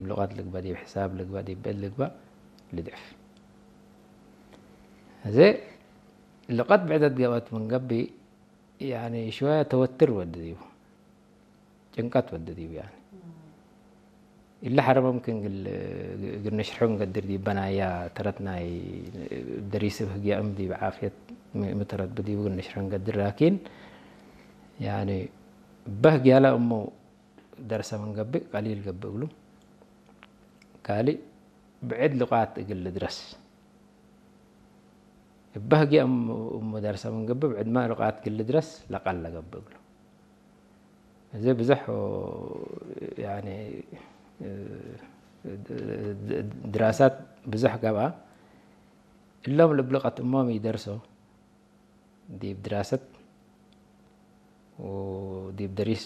بلغات لقبة دي بحساب لقبة دي بيت لقبة لدعف زي اللغات بعدت قوات من قبل يعني شوية توتر ودديو جنقات ودديو يعني إلا حرام ممكن قلنا نشرحون قدر دي بنايا ترتنا دريس بهجي أمدي بعافية مترد بدي وقلنا نشرحون قدر لكن يعني بهجي على أمه درس من قبل قليل قبل قلو كالي بعد لغات أقل درس بهجي أم درس من قبل بعد ما لغات قل درس لقل قبل قلو زي بزحو يعني دراسات بزح قبا اللهم لبلغة أمهم يدرسوا دي بدراسة ودي بدريس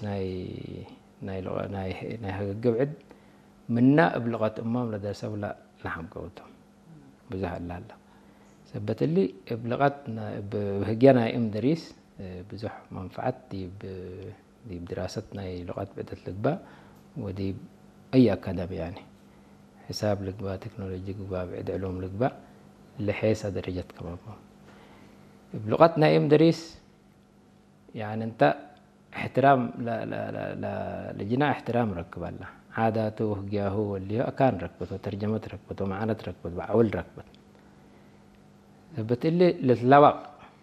ناي قبعد منا بلغة أمهم لدرسوا ولا لحم قوتهم بزح الله الله سبت اللي بلغتنا بهجينا ام دريس بزح منفعت دي بدراستنا لغات بعدة لقبا ودي أي أكاديمي يعني حساب لقبا تكنولوجي لقبا بعد علوم لقبا لحيث درجة كمان بلغتنا ام دريس يعني انت احترام لا لجنا احترام ركب الله عاداته وهجياهو واللي كان ركبته ترجمة ركبته معنى ركبته بعول ركبته بتقلي لللواق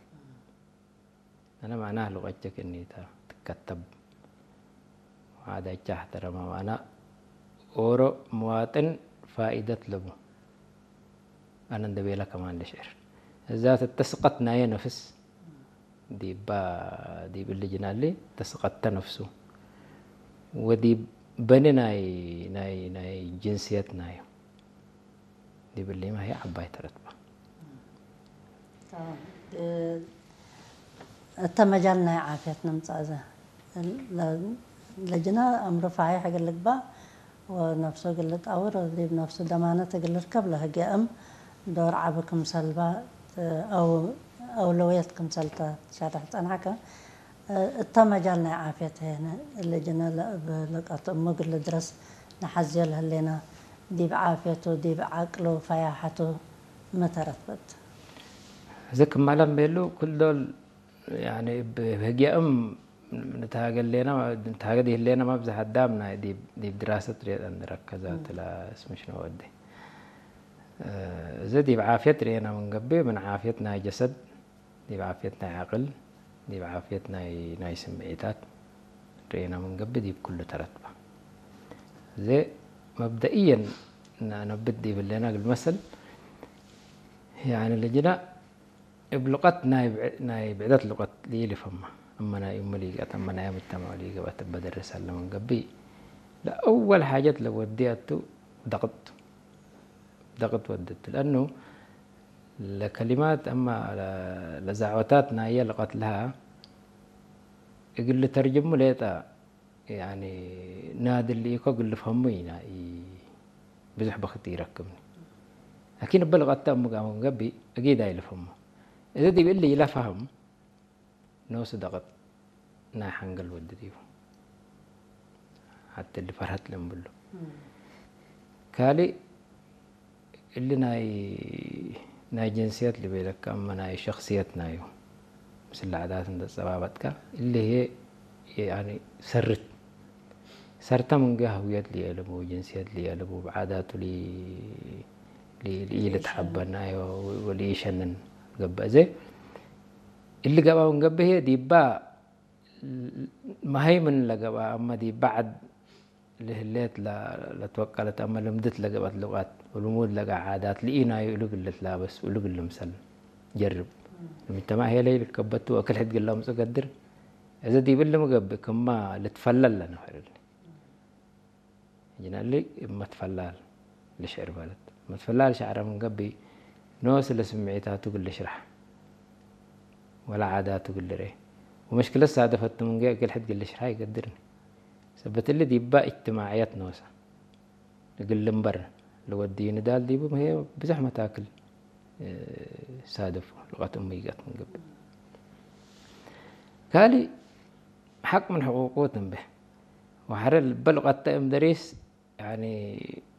أنا معناه لغتك إني تكتب هذا احترام وأنا أورو مواطن فائدة لبو أنا ندبي لك كمان لشعر ذات التسقط ناي نفس دي باللي جنالي تسقط نفسه ودي بني ناي جنسيات ناي دي باللي ما هي عباي ترتبه تمجالنا عافيتنا متعزة لجنا أمر فاعي حق اللقبة ونفسه قلت أور ودي بنفسه دمانة قل ركب لها جأم دور عبكم سلبا أو أولوياتكم سلطة شرحت أنا حكا التمجالنا عافيتها هنا اللجنا لقط أمه قل درس نحزيلها لنا دي بعافيته دي بعقله فياحته ما ترتبت زك مالم بيلو كل دول يعني بهجي نتهاجل لنا ما بزح دامنا دي بدراسة ريد أن ركزات لا اسم شنو ودي زدي بعافية رينا من قبل من عافيتنا جسد دي بعافيتنا عقل دي بعافيتنا ناي سمعيتات رينا من قبل دي بكل ترتبة زي مبدئيا أنا بدي باللينا المثل يعني لجنا بلغت ناي بعدت لغة لي فما أما أنا يوم ليقات أما أنا يوم التمع ليقات بدرس هلا من قبل لا أول حاجة لو وديته ضغط ودته لأنه لكلمات أما لزعوتاتنا هي لغت لها يقول لي ترجمه ليتا يعني نادي اللي يقول لي فهمينا بزح بختي يركبني لكن بلغت أم قبل أكيد هاي لفهمه إذا دي بيقول لي لا فهم نوس ضغط نا حنقل ودديو حتى اللي فرحت لهم بلو كالي اللي ناي جنسيات اللي بيدك أما ناي شخصيات نايو مثل العادات عند الصبابتك اللي هي يعني سرت من هويات لي يلبو جنسيات لي يلبو بعاداته لي تحبنا ولي شنن قبا زي اللي قبا من قبا هي دي با ما هي من لقبا أما دي بعد لهليت لا توكلت أما لمدت لقبت لغات ولمود لقى عادات لقينا يقولوا قلت لا بس يقولوا قل مسل جرب المجتمع هي لي كبتوا أكل حد قل لهم قدر إذا دي بالله مقبل كما لتفلل لنا فرلني جنا لي ما تفلل لشعر بلد ما تفلل شعر من قبل نوس اللي سمعتها تقول شرح ولا عادات تقول ريه ومشكلة صادفت من جاء كل حد قال لي شرح يقدرني سبت اللي دي بقى اجتماعيات نوسة يقول لهم برا لو الدين دال دي ما هي بزحمة تاكل صادف لغة أمي قات من قبل كالي حق من حقوقهم به وحر بلغة تأم دريس يعني